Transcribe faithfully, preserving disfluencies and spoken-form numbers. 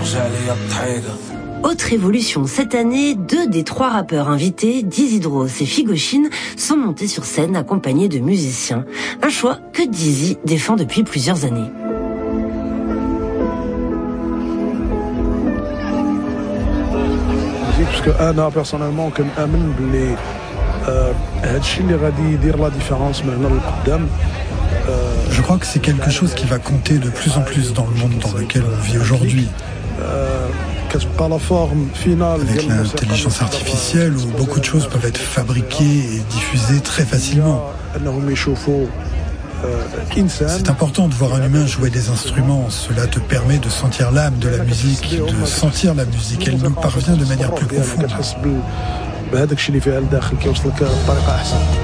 Autre évolution cette année, deux des trois rappeurs invités, Dizzy Dros et Figochine, sont montés sur scène accompagnés de musiciens. Un choix que Dizzy défend depuis plusieurs années. Parce que أنا personnellement كنآمن بلي هادشي اللي غادي يدير لا ديفيرونس من هنا للقدام. Je crois que c'est quelque chose qui va compter de plus en plus dans le monde dans lequel on vit aujourd'hui. Avec l'intelligence artificielle où beaucoup de choses peuvent être fabriquées et diffusées très facilement. C'est important de voir un humain jouer des instruments. Cela te permet de sentir l'âme de la musique, de sentir la musique. Elle nous parvient de manière plus profonde.